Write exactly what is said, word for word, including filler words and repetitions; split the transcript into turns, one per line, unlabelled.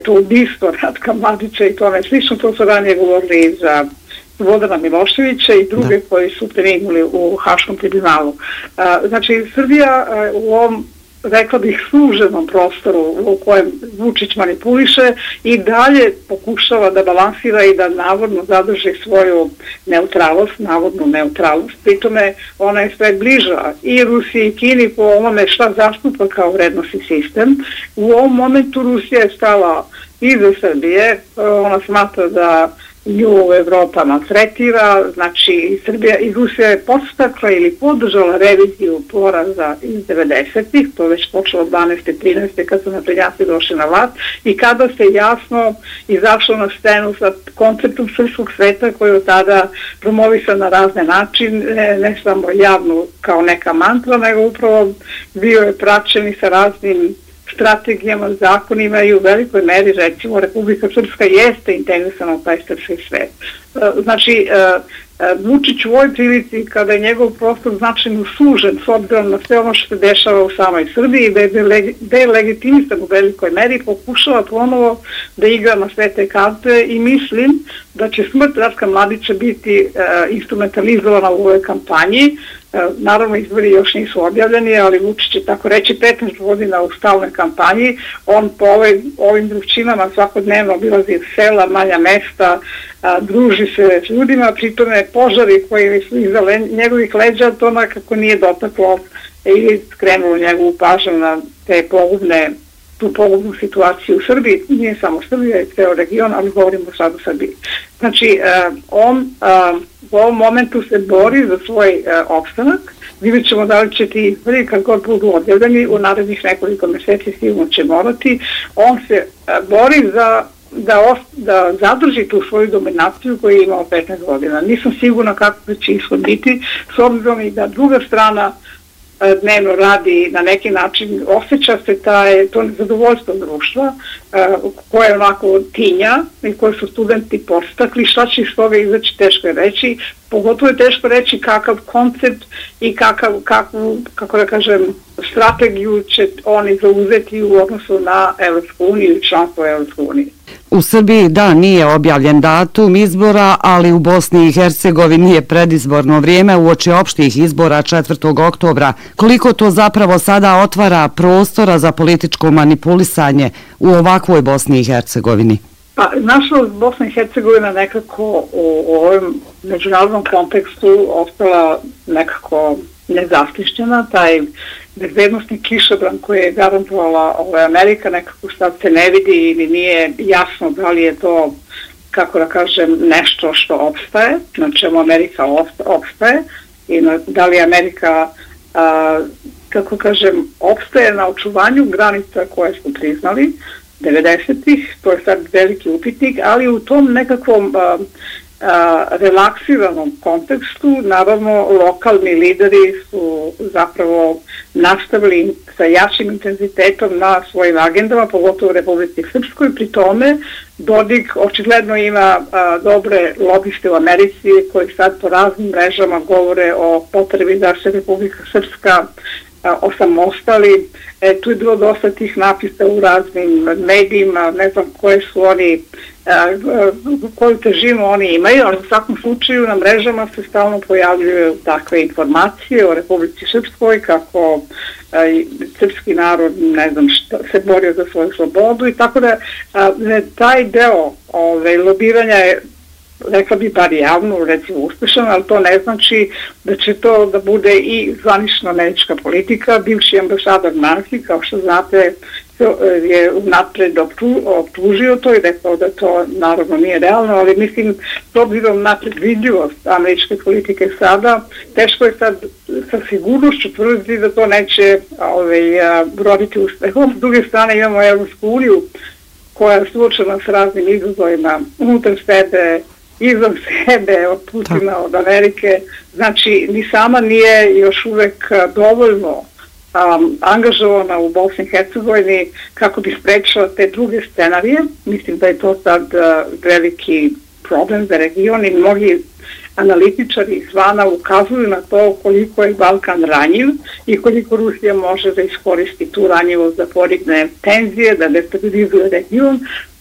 to ubistvo Ratka Mladića i tome slično, to su ranije govorili za Slobodana Miloševića i druge da. koji su preminuli u Haškom tribunalu. Znači, Srbija u ovom, rekla bih, suženom prostoru u kojem Vučić manipuliše i dalje pokušava da balansira i da navodno zadrži svoju neutralnost, navodnu neutralnost. Pritome ona je sve bliža i Rusiji i Kini po onome šta zastupa kao vrednosni sistem. U ovom momentu Rusija je stala iza Srbije, ona smatra da nju Evropa maltretira, znači i Srbija i Rusija je podstakla ili podržala reviziju poraza iz devedesetih, to već počelo od dvanaeste trinaeste kad su naprednjaci došli na vlast i kada se jasno izašlo na scenu sa konceptom srpskog sveta koji je od tada promovisan na razne načine, ne, ne samo javno kao neka mantra, nego upravo bio je praćen i sa raznim strategijama, zakonima i u velikoj meri, recimo, Republika Srpska jeste integrisana u taj srpski svet. Znači, Vučić u ovoj prilici, kada je njegov prostor značajno sužen s obzirom na sve ono što se dešava u samoj Srbiji, da je legitimisan u velikoj meri, pokušava ponovo da igra na sve te karte i mislim da će smrt Ratka Mladića biti instrumentalizovana u ovoj kampanji. Naravno, izbori još nisu objavljeni, ali Vučić je tako reći petnaest godina u stalnoj kampanji. On po ovoj, ovim druščinama svakodnevno obilazi sela, manja mesta, a, druži se s ljudima, pritome požari koji su iza le, njegovih leđa, to nekako nije dotaklo i skrenulo njegovu pažnju na te pogubne, tu pogubnu situaciju u Srbiji. Nije samo Srbija, je ceo region, ali govorimo sad o Srbiji. Znači, a, on a, u ovom momentu se bori za svoj a, opstanak. Vidjet ćemo da li će ti izbori, kad god budu objavljeni, u narednih nekoliko meseci sigurno će morati. On se a, bori za Da, ost, da zadrži tu svoju dominaciju koju je imao petnaest godina. Nisam sigurna kako će ishod biti, s obzirom i da druga strana e, dnevno radi na neki način, osjeća se taj, to nezadovoljstvo društva e, koje onako tinja i koje su studenti postakli. Šta će iz toga izaći, teško je reći. Pogotovo je teško reći kakav koncept i kakav, kakvu, kako da kažem, strategiju će oni zauzeti u odnosu na Evropsku uniju i članstvo Evropsku uniju.
U Srbiji, da, nije objavljen datum izbora, ali u Bosni i Hercegovini je predizborno vrijeme uoči opštih izbora četvrtog oktobra. Koliko to zapravo sada otvara prostora za političko manipulisanje u ovakvoj Bosni i Hercegovini?
Pa, nažalost, Bosna i Hercegovina nekako u, u ovom međunarodnom kontekstu ostala nekako nezaštićena. Taj bezbednostni kišobran koji je garantovala ovaj, Amerika nekako sad se ne vidi ili nije jasno da li je to, kako da kažem, nešto što opstaje, na čemu Amerika opstaje i na, da li Amerika, a, kako kažem, opstaje na očuvanju granica koje smo priznali devedesetih, to je sad veliki upitnik, ali u tom nekakvom a, a, relaksiranom kontekstu, naravno, lokalni lideri su zapravo nastavili sa jačim intenzitetom na svojim agendama, pogotovo u Republici Srpskoj. Pri tome, Dodik očigledno ima a, dobre lobiste u Americi koji sad po raznim mrežama govore o potrebi da se Republika Srpska osamostali. E, tu je bilo dosta tih napisa u raznim medijima, ne znam koje su oni, a, koju težinu oni imaju, ali u svakom slučaju na mrežama se stalno pojavljuju takve informacije o Republici Srpskoj, kako a, srpski narod, ne znam, što, se borio za svoju slobodu i tako da a, taj deo ove, lobiranja je, rekla bi bar javno, recimo uspešan, ali to ne znači da će to da bude i zvanična američka politika. Bivši ambasador Marki, kao što znate, je napred optužio to i rekao da to naravno nije realno, ali mislim, s obzirom na predvidljivost američke politike sada, teško je sad sa sigurnošću tvrditi da to neće ovaj, roditi uspehom. S druge strane imamo Evropsku uniju koja je suočena s raznim izazovima unutar sebe, izvan sebe, od Putina, od Amerike. Znači, ni sama nije još uvek dovoljno um, angažovana u Bosni i Hercegovini kako bi sprečila te druge scenarije. Mislim da je to sad uh, veliki problem za region i mnogi analitičari izvana ukazuju na to koliko je Balkan ranjiv i koliko Rusija može da iskoristi tu ranjivost da podigne tenzije, da destabilizuje region.